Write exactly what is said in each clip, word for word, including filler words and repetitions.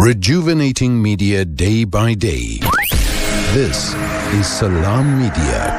Rejuvenating media day by day. This is Salam Media.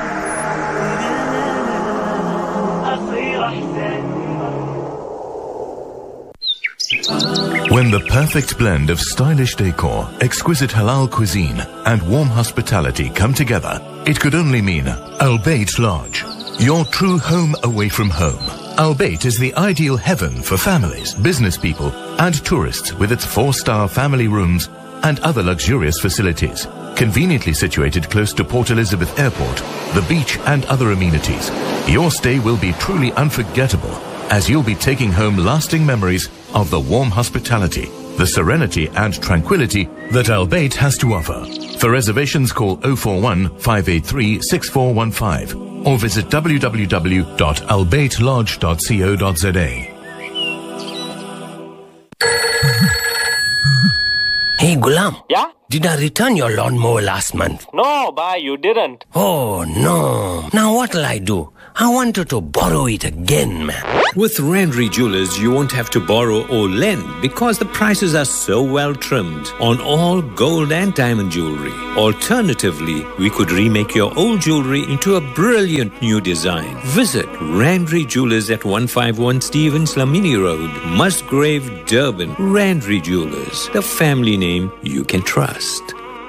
When the perfect blend of stylish decor, exquisite halal cuisine, and warm hospitality come together, it could only mean Al Bayt Lodge, your true home away from home. Al Bayt is the ideal heaven for families, business people, and tourists with its four-star family rooms and other luxurious facilities. Conveniently situated close to Port Elizabeth Airport, the beach, and other amenities, your stay will be truly unforgettable, as you'll be taking home lasting memories of the warm hospitality, the serenity and tranquility that Al Bayt has to offer. For reservations, call oh four one, five eight three, six four one five or visit w w w dot al bayt lodge dot co dot z a. Hey, Gulam. Yeah? Did I return your lawnmower last month? No, bhai, you didn't. Oh, no. Now what'll I do? I wanted to borrow it again, man. With Randry Jewelers, you won't have to borrow or lend because the prices are so well trimmed on all gold and diamond jewelry. Alternatively, we could remake your old jewelry into a brilliant new design. Visit Randry Jewelers at one fifty-one Stevens Lamini Road, Musgrave, Durban. Randry Jewelers, the family name you can trust.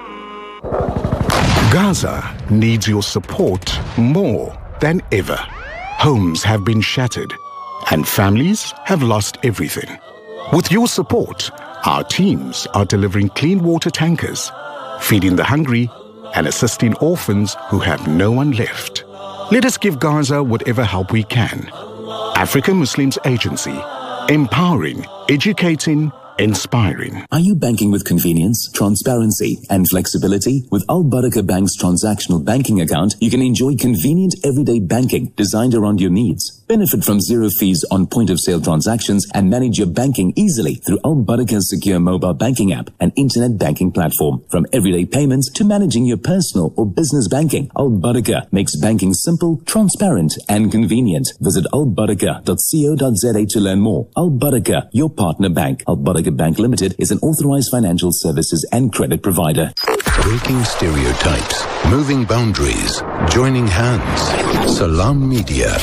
Gaza needs your support more than ever. Homes have been shattered and families have lost everything. With your support, our teams are delivering clean water tankers, feeding the hungry, and assisting orphans who have no one left. Let us give Gaza whatever help we can. African Muslims Agency, empowering, educating, inspiring. Are you banking with convenience, transparency, and flexibility? With Al Barakah Bank's transactional banking account, you can enjoy convenient everyday banking designed around your needs. Benefit from zero fees on point-of-sale transactions and manage your banking easily through Al Barakah's secure mobile banking app and internet banking platform. From everyday payments to managing your personal or business banking, Al Barakah makes banking simple, transparent, and convenient. Visit al barakah dot co dot z a to learn more. Al Barakah, your partner bank. Al Barakah Bank Limited is an authorized financial services and credit provider. Breaking stereotypes, moving boundaries, joining hands. Salam Media.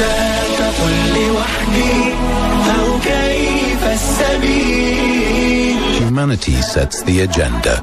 Humanity sets the agenda.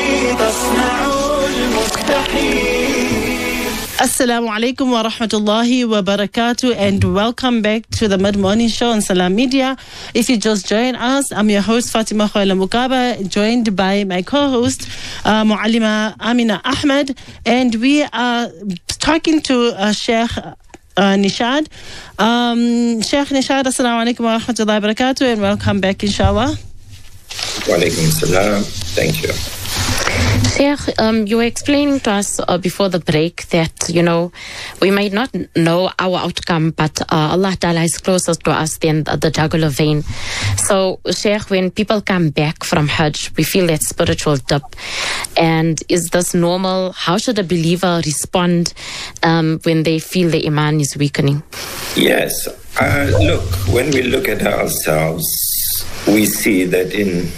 Assalamu alaikum wa rahmatullahi wa barakatuh, and welcome back to the mid-morning show on Salam Media. If you just joined us, I'm your host Fatima Khoila Mukaba, joined by my co-host uh, Muallima Amina Ahmed, and we are talking to uh, Sheikh uh, Nishad. Um, Sheikh Nishad, assalamu alaikum wa rahmatullahi wa barakatuh, and welcome back, inshallah. Wa alaikum salam. Thank you. Sheikh, um, you were explaining to us uh, before the break that, you know, we might not know our outcome, but uh, Allah Ta'ala is closer to us than the, the jugular vein. So, Sheikh, when people come back from Hajj, we feel that spiritual dip. And is this normal? How should a believer respond um, when they feel the iman is weakening? Yes. Uh, look, when we look at ourselves, we see that in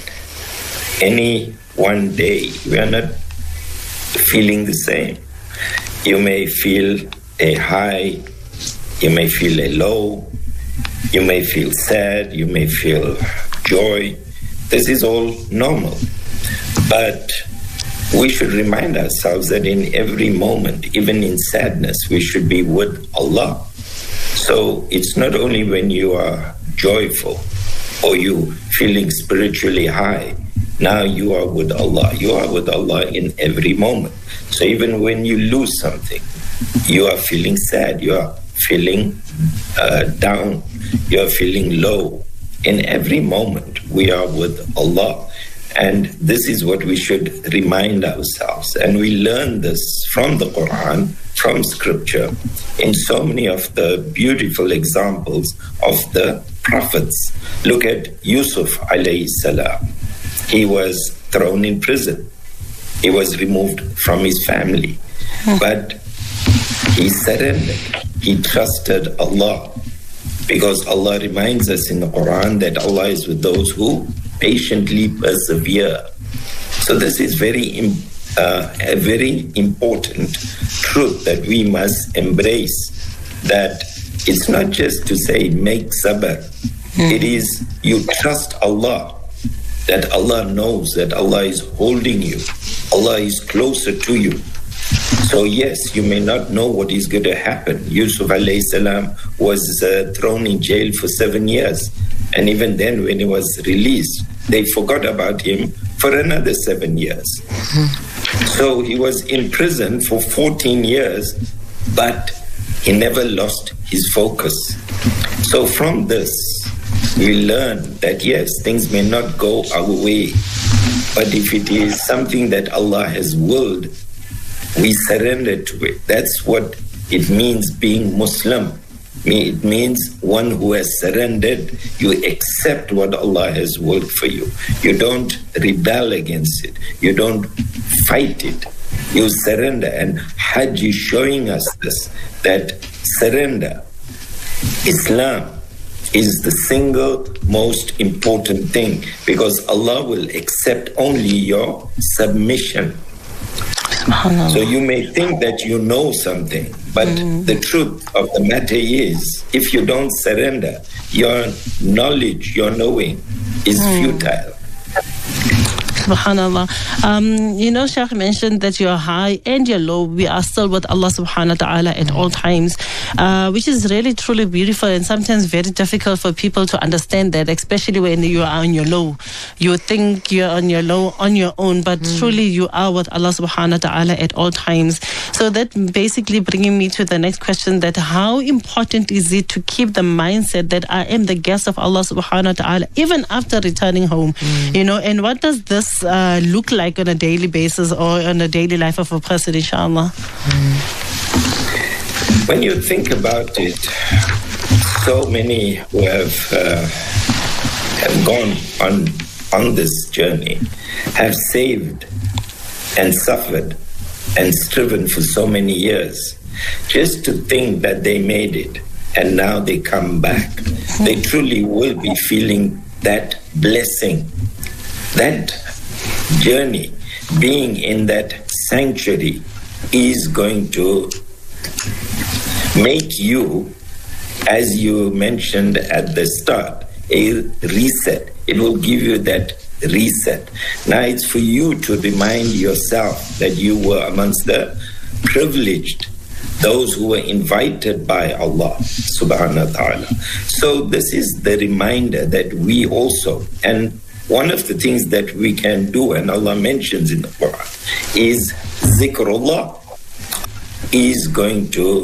any one day, we are not feeling the same. You may feel a high, you may feel a low, you may feel sad, you may feel joy. This is all normal. But we should remind ourselves that in every moment, even in sadness, we should be with Allah. So it's not only when you are joyful or you feeling spiritually high, now you are with Allah. You are with Allah in every moment. So even when you lose something, you are feeling sad, you are feeling uh, down, you are feeling low. In every moment, we are with Allah. And this is what we should remind ourselves. And we learn this from the Quran, from Scripture, in so many of the beautiful examples of the prophets. Look at Yusuf alayhi salam. He was thrown in prison. He was removed from his family. But he surrendered. He trusted Allah. Because Allah reminds us in the Quran that Allah is with those who patiently persevere. So this is very, uh, a very important truth that we must embrace, that it's not just to say make sabr. Mm. It is you trust Allah, that Allah knows that Allah is holding you. Allah is closer to you. So yes, you may not know what is going to happen. Yusuf alayhi salam was uh, thrown in jail for seven years. And even then when he was released, they forgot about him for another seven years. Mm-hmm. So he was in prison for fourteen years, but he never lost his focus. So from this, we learn that yes, things may not go our way, but if it is something that Allah has willed, we surrender to it. That's what it means being Muslim. It means one who has surrendered. You accept what Allah has willed for you. You don't rebel against it. You don't fight it. You surrender. And Hajj is showing us this, that surrender, Islam, is the single most important thing, because Allah will accept only your submission. So you may think that you know something, but mm. the truth of the matter is, if you don't surrender, your knowledge, your knowing is mm. futile. Subhanallah. Um, you know, Sheikh mentioned that you're high and you're low. We are still with Allah subhanahu wa ta'ala at all times, uh, which is really, truly beautiful and sometimes very difficult for people to understand that, especially when you are on your low. You think you're on your low on your own, but mm. truly you are with Allah subhanahu wa ta'ala at all times. So that basically bringing me to the next question, that how important is it to keep the mindset that I am the guest of Allah subhanahu wa ta'ala, even after returning home? Mm. You know, and what does this Uh, look like on a daily basis or on a daily life of a person, inshallah? When you think about it, so many who have, uh, have gone on, on this journey have saved and suffered and striven for so many years, just to think that they made it and now they come back. They truly will be feeling that blessing, that journey, being in that sanctuary is going to make you, as you mentioned at the start, a reset. It will give you that reset. Now it's for you to remind yourself that you were amongst the privileged, those who were invited by Allah subhanahu wa ta'ala. So this is the reminder that we also, and one of the things that we can do, and Allah mentions in the Quran, is zikrullah, is going to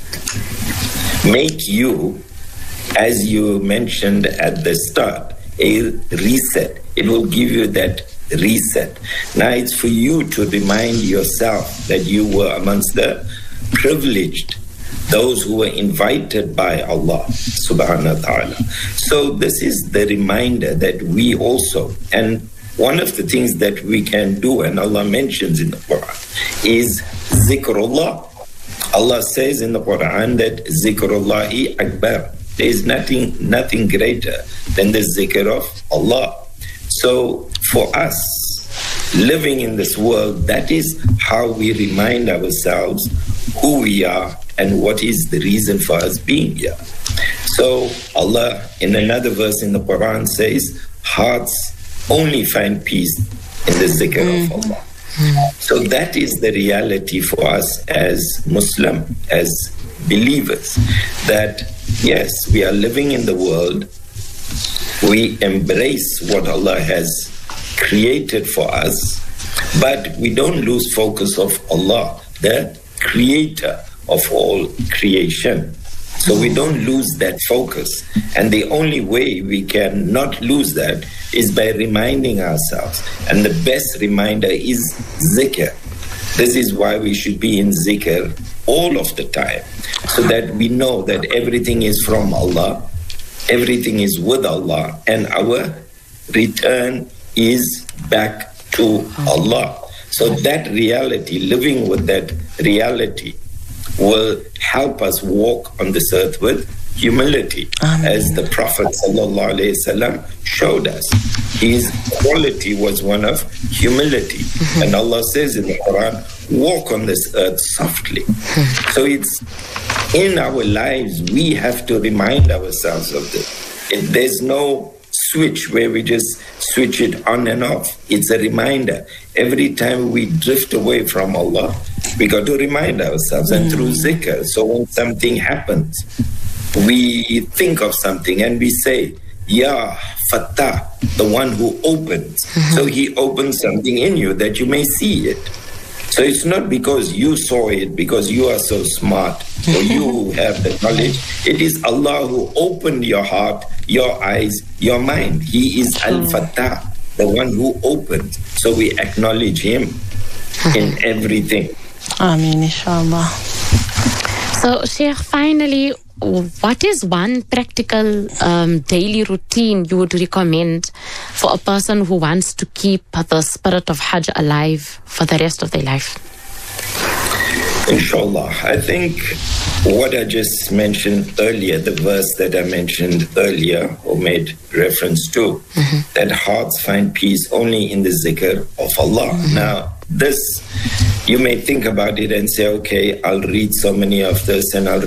make you, as you mentioned at the start, a reset. It will give you that reset. Now it's for you to remind yourself that you were amongst the privileged, those who were invited by Allah subhanahu wa ta'ala. So this is the reminder that we also, and one of the things that we can do, and Allah mentions in the Quran, is zikrullah. Allah says in the Quran that zikrullahi akbar. There is nothing, nothing greater than the zikr of Allah. So for us, living in this world, that is how we remind ourselves who we are and what is the reason for us being here. So Allah, in another verse in the Quran, says, hearts only find peace in the zikr mm-hmm. of Allah. Mm-hmm. So that is the reality for us as Muslim, as believers, that yes, we are living in the world, we embrace what Allah has created for us, but we don't lose focus of Allah, the creator of all creation. So we don't lose that focus. And the only way we can not lose that is by reminding ourselves. And the best reminder is zikr. This is why we should be in zikr all of the time, so that we know that everything is from Allah, everything is with Allah, and our return is back to Allah. So that reality, living with that reality, will help us walk on this earth with humility. Amen. As the Prophet ﷺ showed us. His quality was one of humility. Mm-hmm. And Allah says in the Quran, walk on this earth softly. Mm-hmm. So it's in our lives, we have to remind ourselves of this. It, there's no switch where we just switch it on and off. It's a reminder. Every time we drift away from Allah, we got to remind ourselves. Mm-hmm. And through zikr, so when something happens, we think of something and we say, Ya Fattah, the one who opens. Mm-hmm. So he opens something in you that you may see it. So it's not because you saw it, because you are so smart, or you have the knowledge. It is Allah who opened your heart, your eyes, your mind. He is Al-Fattah, the one who opens. So we acknowledge him in everything. Ameen, inshallah. So, Sheikh, finally, what is one practical um, daily routine you would recommend for a person who wants to keep the spirit of Hajj alive for the rest of their life? Inshallah. I think what I just mentioned earlier, the verse that I mentioned earlier or made reference to, mm-hmm. that hearts find peace only in the zikr of Allah. Mm-hmm. Now, this, you may think about it and say, okay, I'll read so many of this and I'll